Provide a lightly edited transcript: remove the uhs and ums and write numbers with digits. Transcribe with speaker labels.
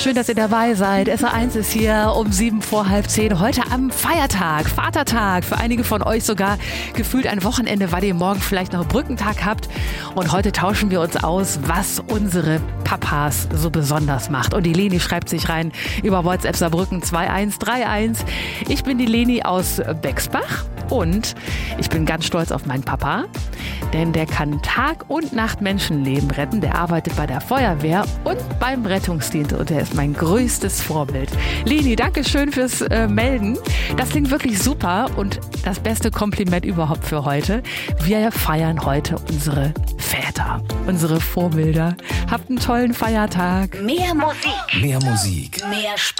Speaker 1: schön, dass ihr dabei seid. SR1 ist hier um 7 vor halb 10. Heute am Feiertag, Vatertag. Für einige von euch sogar gefühlt ein Wochenende, weil ihr morgen vielleicht noch Brückentag habt. Und heute tauschen wir uns aus, was unsere Papas so besonders macht. Und die Leni schreibt sich rein über WhatsApp Saarbrücken 2131. Ich bin die Leni aus Bexbach und ich bin ganz stolz auf meinen Papa, denn der kann Tag und Nacht Menschenleben retten. Der arbeitet bei der Feuerwehr und beim Rettungsdienst und er ist mein größtes Vorbild. Leni, danke schön fürs Melden. Das klingt wirklich super und das beste Kompliment überhaupt für heute. Wir feiern heute unsere Väter, unsere Vorbilder. Habt einen tollen Feiertag.
Speaker 2: Mehr Musik.
Speaker 3: Mehr Musik.
Speaker 2: Mehr Spaß.